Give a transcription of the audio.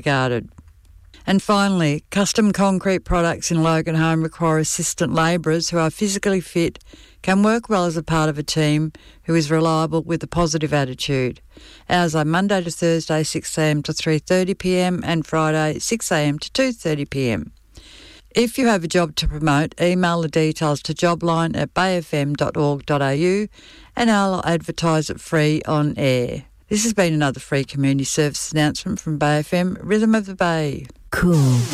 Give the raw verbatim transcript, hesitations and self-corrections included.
regarded. And finally, custom concrete products in Logan Home require assistant labourers who are physically fit, can work well as a part of a team, who is reliable with a positive attitude. Hours are Monday to Thursday six a m to three thirty p m and Friday six a m to two thirty p m. If you have a job to promote, email the details to jobline at bay f m dot org dot a u and I'll advertise it free on air. This has been another free community service announcement from Bay F M, Rhythm of the Bay. Cool.